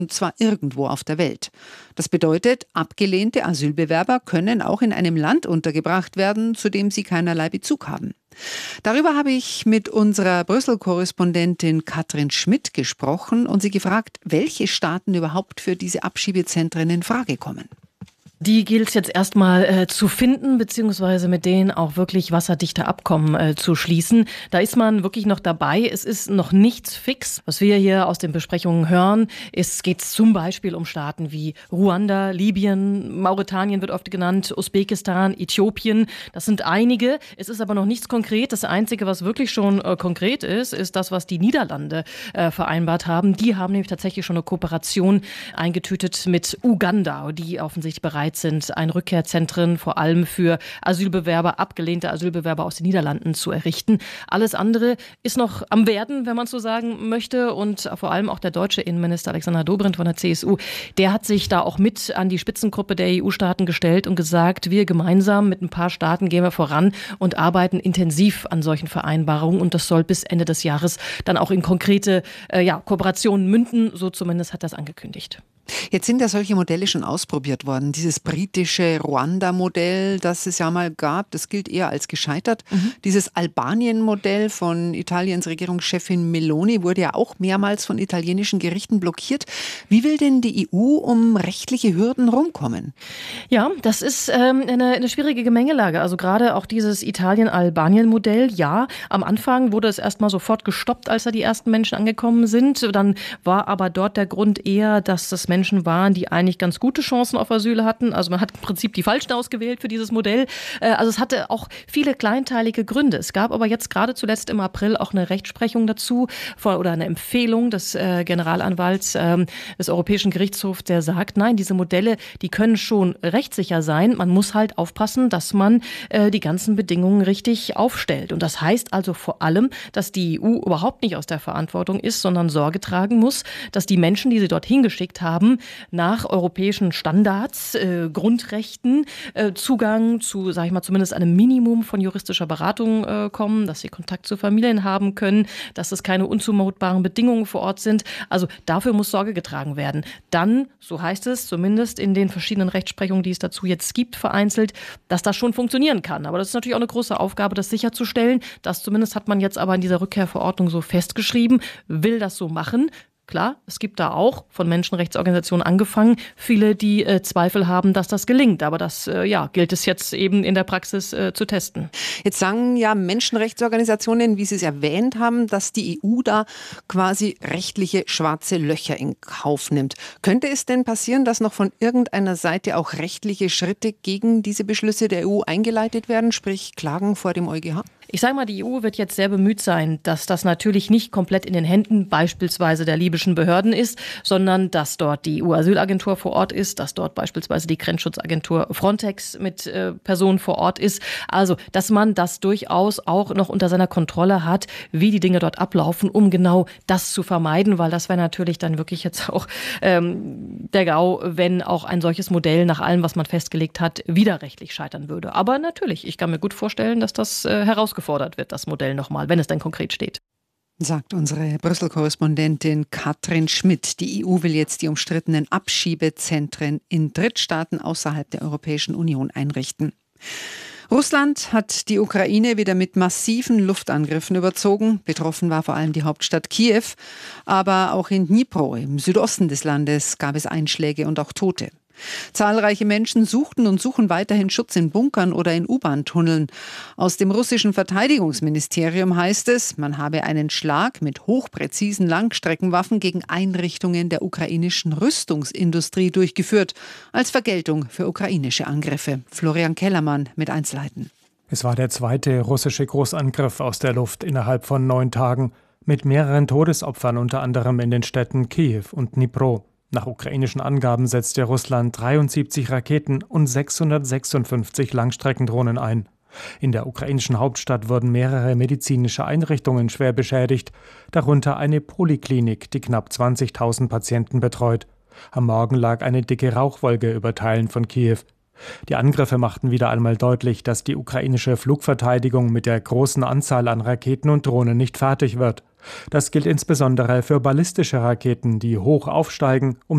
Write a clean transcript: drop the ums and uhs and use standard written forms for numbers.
und zwar irgendwo auf der Welt. Das bedeutet, abgelehnte Asylbewerber können auch in einem Land untergebracht werden, zu dem sie keinerlei Bezug haben. Darüber habe ich mit unserer Brüssel-Korrespondentin Katrin Schmidt gesprochen und sie gefragt, welche Staaten überhaupt für diese Abschiebezentren in Frage kommen. Die gilt es jetzt erstmal zu finden, beziehungsweise mit denen auch wirklich wasserdichte Abkommen zu schließen. Da ist man wirklich noch dabei. Es ist noch nichts fix. Was wir hier aus den Besprechungen hören, geht zum Beispiel um Staaten wie Ruanda, Libyen, Mauretanien wird oft genannt, Usbekistan, Äthiopien. Das sind einige. Es ist aber noch nichts konkret. Das Einzige, was wirklich schon konkret ist das, was die Niederlande vereinbart haben. Die haben nämlich tatsächlich schon eine Kooperation eingetütet mit Uganda, die offensichtlich bereit sind, ein Rückkehrzentren vor allem für Asylbewerber, abgelehnte Asylbewerber aus den Niederlanden zu errichten. Alles andere ist noch am Werden, wenn man so sagen möchte. Und vor allem auch der deutsche Innenminister Alexander Dobrindt von der CSU, der hat sich da auch mit an die Spitzengruppe der EU-Staaten gestellt und gesagt, wir gemeinsam mit ein paar Staaten gehen wir voran und arbeiten intensiv an solchen Vereinbarungen. Und das soll bis Ende des Jahres dann auch in konkrete Kooperationen münden. So zumindest hat das angekündigt. Jetzt sind ja solche Modelle schon ausprobiert worden. Dieses britische Ruanda-Modell, das es ja mal gab, das gilt eher als gescheitert. Dieses Albanien-Modell von Italiens Regierungschefin Meloni wurde ja auch mehrmals von italienischen Gerichten blockiert. Wie will denn die EU um rechtliche Hürden rumkommen? Ja, das ist eine schwierige Gemengelage. Also gerade auch dieses Italien-Albanien-Modell, ja, am Anfang wurde es erstmal sofort gestoppt, als da die ersten Menschen angekommen sind. Dann war aber dort der Grund eher, dass das Menschen waren, die eigentlich ganz gute Chancen auf Asyl hatten. Also man hat im Prinzip die Falschen ausgewählt für dieses Modell. Also es hatte auch viele kleinteilige Gründe. Es gab aber jetzt gerade zuletzt im April auch eine Rechtsprechung dazu oder eine Empfehlung des Generalanwalts des Europäischen Gerichtshofs, der sagt, nein, diese Modelle, die können schon rechtssicher sein. Man muss halt aufpassen, dass man die ganzen Bedingungen richtig aufstellt. Und das heißt also vor allem, dass die EU überhaupt nicht aus der Verantwortung ist, sondern Sorge tragen muss, dass die Menschen, die sie dorthin geschickt haben, nach europäischen Standards, Grundrechten, Zugang zu, sage ich mal, zumindest einem Minimum von juristischer Beratung kommen, dass sie Kontakt zu Familien haben können, dass es keine unzumutbaren Bedingungen vor Ort sind. Also dafür muss Sorge getragen werden. Dann, so heißt es, zumindest in den verschiedenen Rechtsprechungen, die es dazu jetzt gibt, vereinzelt, dass das schon funktionieren kann. Aber das ist natürlich auch eine große Aufgabe, das sicherzustellen. Das zumindest hat man jetzt aber in dieser Rückkehrverordnung so festgeschrieben, will das so machen. Klar, es gibt da auch von Menschenrechtsorganisationen angefangen viele, die Zweifel haben, dass das gelingt. Aber das gilt es jetzt eben in der Praxis zu testen. Jetzt sagen ja Menschenrechtsorganisationen, wie Sie es erwähnt haben, dass die EU da quasi rechtliche schwarze Löcher in Kauf nimmt. Könnte es denn passieren, dass noch von irgendeiner Seite auch rechtliche Schritte gegen diese Beschlüsse der EU eingeleitet werden, sprich Klagen vor dem EuGH? Ich sage mal, die EU wird jetzt sehr bemüht sein, dass das natürlich nicht komplett in den Händen beispielsweise der libyschen Behörden ist, sondern dass dort die EU-Asylagentur vor Ort ist, dass dort beispielsweise die Grenzschutzagentur Frontex mit Personen vor Ort ist. Also, dass man das durchaus auch noch unter seiner Kontrolle hat, wie die Dinge dort ablaufen, um genau das zu vermeiden, weil das wäre natürlich dann wirklich jetzt auch der GAU, wenn auch ein solches Modell nach allem, was man festgelegt hat, widerrechtlich scheitern würde. Aber natürlich, ich kann mir gut vorstellen, dass das herausgefordert wird, das Modell nochmal, wenn es dann konkret steht. Sagt unsere Brüssel-Korrespondentin Katrin Schmidt. Die EU will jetzt die umstrittenen Abschiebezentren in Drittstaaten außerhalb der Europäischen Union einrichten. Russland hat die Ukraine wieder mit massiven Luftangriffen überzogen. Betroffen war vor allem die Hauptstadt Kiew. Aber auch in Dnipro, im Südosten des Landes, gab es Einschläge und auch Tote. Zahlreiche Menschen suchten und suchen weiterhin Schutz in Bunkern oder in U-Bahn-Tunneln. Aus dem russischen Verteidigungsministerium heißt es, man habe einen Schlag mit hochpräzisen Langstreckenwaffen gegen Einrichtungen der ukrainischen Rüstungsindustrie durchgeführt, als Vergeltung für ukrainische Angriffe. Florian Kellermann mit Einzelheiten. Es war der zweite russische Großangriff aus der Luft innerhalb von 9 Tagen, mit mehreren Todesopfern unter anderem in den Städten Kiew und Dnipro. Nach ukrainischen Angaben setzte Russland 73 Raketen und 656 Langstreckendrohnen ein. In der ukrainischen Hauptstadt wurden mehrere medizinische Einrichtungen schwer beschädigt, darunter eine Poliklinik, die knapp 20.000 Patienten betreut. Am Morgen lag eine dicke Rauchwolke über Teilen von Kiew. Die Angriffe machten wieder einmal deutlich, dass die ukrainische Flugverteidigung mit der großen Anzahl an Raketen und Drohnen nicht fertig wird. Das gilt insbesondere für ballistische Raketen, die hoch aufsteigen, um